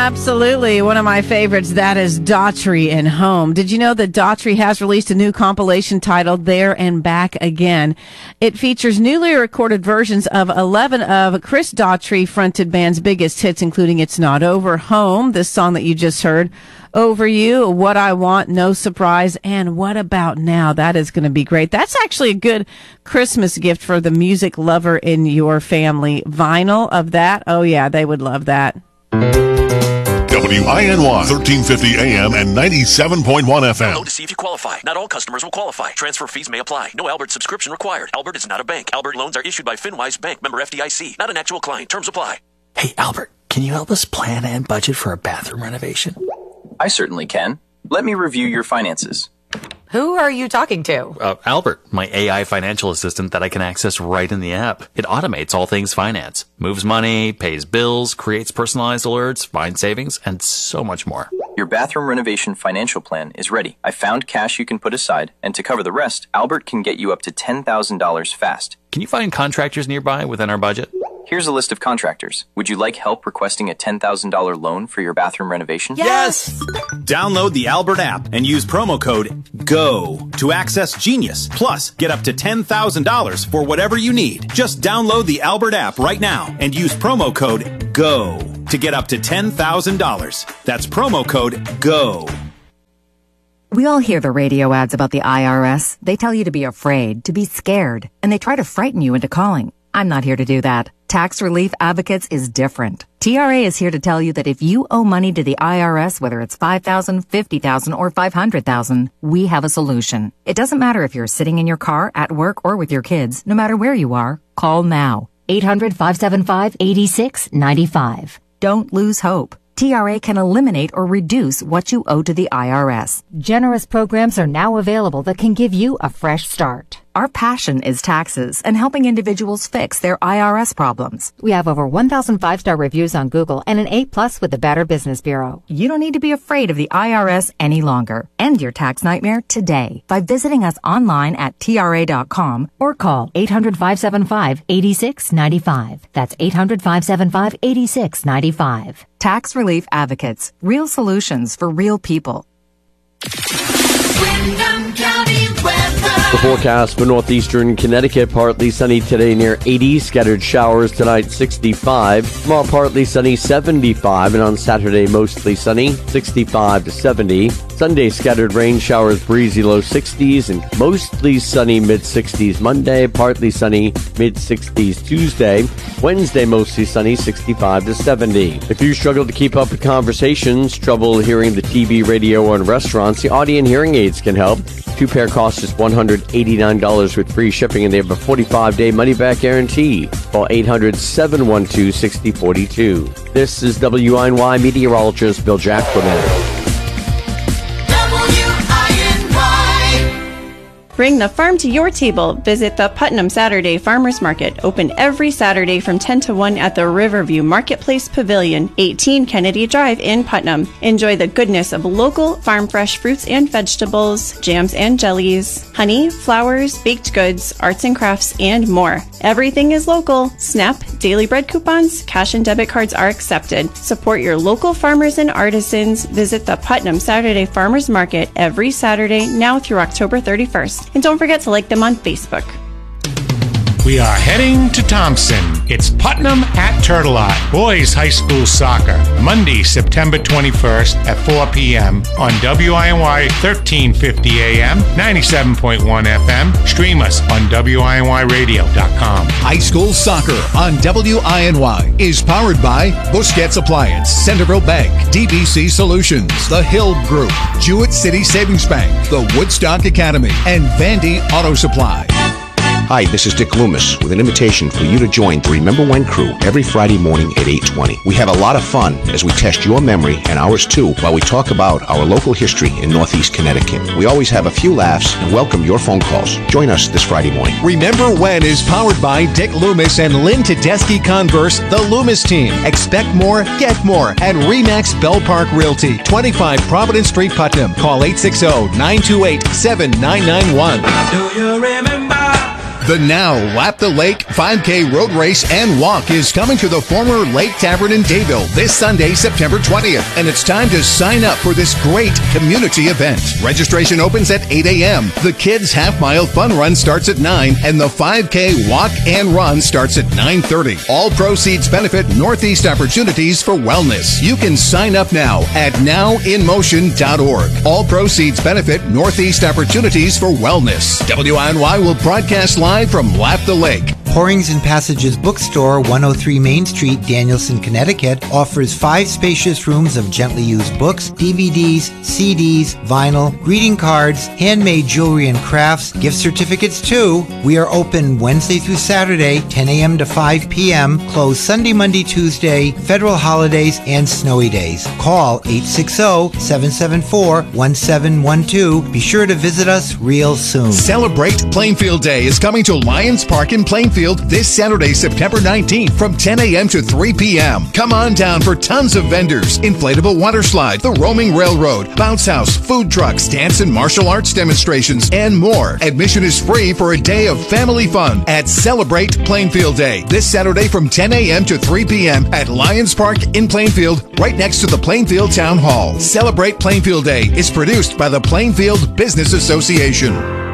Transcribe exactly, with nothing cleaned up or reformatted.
Absolutely. One of my favorites, that is Daughtry and Home. Did you know that Daughtry has released a new compilation titled There and Back Again? It features newly recorded versions of eleven of Chris Daughtry fronted band's biggest hits, including It's Not Over, Home, this song that you just heard, Over You, What I Want, No Surprise, and What About Now? That is going to be great. That's actually a good Christmas gift for the music lover in your family. Vinyl of that? Oh, yeah, they would love that. W I N Y, thirteen fifty A M and ninety-seven point one F M. Download to see if you qualify. Not all customers will qualify. Transfer fees may apply. No Albert subscription required. Albert is not a bank. Albert loans are issued by FinWise Bank, member F D I C. Not an actual client. Terms apply. Hey, Albert, can you help us plan and budget for a bathroom renovation? I certainly can. Let me review your finances. Who are you talking to? Uh, Albert, my A I financial assistant that I can access right in the app. It automates all things finance, moves money, pays bills, creates personalized alerts, finds savings, and so much more. Your bathroom renovation financial plan is ready. I found cash you can put aside, and to cover the rest, Albert can get you up to ten thousand dollars fast. Can you find contractors nearby within our budget? Here's a list of contractors. Would you like help requesting a ten thousand dollars loan for your bathroom renovation? Yes! Download the Albert app and use promo code GO to access Genius. Plus, get up to ten thousand dollars for whatever you need. Just download the Albert app right now and use promo code GO to get up to ten thousand dollars. That's promo code GO. We all hear the radio ads about the I R S. They tell you to be afraid, to be scared, and they try to frighten you into calling. I'm not here to do that. Tax Relief Advocates is different. T R A is here to tell you that if you owe money to the I R S, whether it's five thousand dollars, fifty thousand dollars, or five hundred thousand dollars, we have a solution. It doesn't matter if you're sitting in your car, at work, or with your kids. No matter where you are, call now. eight hundred, five seven five, eight six nine five. Don't lose hope. T R A can eliminate or reduce what you owe to the I R S. Generous programs are now available that can give you a fresh start. Our passion is taxes and helping individuals fix their I R S problems. We have over one thousand five-star reviews on Google and an A plus with the Better Business Bureau. You don't need to be afraid of the I R S any longer. End your tax nightmare today by visiting us online at T R A dot com or call eight hundred, five seven five, eight six nine five. That's eight hundred, five seven five, eight six nine five. Tax Relief Advocates. Real solutions for real people. Windham County weather. The forecast for northeastern Connecticut, partly sunny today near eighty, scattered showers tonight sixty-five, tomorrow partly sunny seventy-five, and on Saturday mostly sunny sixty-five to seventy. Sunday scattered rain showers, breezy low sixties, and mostly sunny mid sixties Monday, partly sunny mid sixties Tuesday. Wednesday mostly sunny sixty-five to seventy. If you struggle to keep up with conversations, trouble hearing the T V, radio, or in restaurants, the Audient hearing aids can help. Two pair cost just one hundred eighty-nine dollars with free shipping, and they have a forty-five day money-back guarantee. Call eight hundred, seven one two, six zero four two. This is W I N Y meteorologist Bill Jacquemin. Bring the farm to your table. Visit the Putnam Saturday Farmers Market, open every Saturday from ten to one at the Riverview Marketplace Pavilion, eighteen Kennedy Drive in Putnam. Enjoy the goodness of local farm fresh fruits and vegetables, jams and jellies, honey, flowers, baked goods, arts and crafts, and more. Everything is local. SNAP, Daily Bread coupons, cash and debit cards are accepted. Support your local farmers and artisans. Visit the Putnam Saturday Farmers Market every Saturday now through October thirty-first. And don't forget to like them on Facebook. We are heading to Thompson. It's Putnam at Turtle Lot. Boys High School Soccer. Monday, September twenty-first at four p.m. on W I N Y thirteen fifty A M, ninety-seven point one F M. Stream us on W I N Y radio dot com. High School Soccer on W I N Y is powered by Busquets Appliance, Centerville Bank, D B C Solutions, The Hill Group, Jewett City Savings Bank, the Woodstock Academy, and Vandy Auto Supply. Hi, this is Dick Loomis with an invitation for you to join the Remember When crew every Friday morning at eight twenty. We have a lot of fun as we test your memory and ours too while we talk about our local history in Northeast Connecticut. We always have a few laughs and welcome your phone calls. Join us this Friday morning. Remember When is powered by Dick Loomis and Lynn Tedeschi Converse, the Loomis team. Expect more, get more at Remax Bell Park Realty, twenty-five Providence Street, Putnam. Call eight six zero, nine two eight, seven nine nine one. Do you remember? The Now Lap the Lake five K Road Race and Walk is coming to the former Lake Tavern in Dayville this Sunday, September twentieth. And it's time to sign up for this great community event. Registration opens at eight a.m. The Kids Half Mile Fun Run starts at nine, and the five K Walk and Run starts at nine thirty. All proceeds benefit Northeast Opportunities for Wellness. You can sign up now at now in motion dot org. All proceeds benefit Northeast Opportunities for Wellness. W I N Y will broadcast live from Lap the Lake. Pourings and Passages Bookstore, one oh three Main Street, Danielson, Connecticut, offers five spacious rooms of gently used books, D V Ds, C Ds, vinyl, greeting cards, handmade jewelry and crafts, gift certificates too. We are open Wednesday through Saturday, ten a.m. to five p.m., closed Sunday, Monday, Tuesday, federal holidays, and snowy days. Call eight six zero, seven seven four, one seven one two. Be sure to visit us real soon. Celebrate Plainfield Day is coming to Lions Park in Plainfield this Saturday, September nineteenth from ten a.m. to three p.m. Come on down for tons of vendors, inflatable water slide, the roaming railroad, bounce house, food trucks, dance and martial arts demonstrations, and more. Admission is free for a day of family fun at Celebrate Plainfield Day this Saturday from ten a.m. to three p.m. at Lions Park in Plainfield, right next to the Plainfield Town Hall. Celebrate Plainfield Day is produced by the Plainfield Business Association.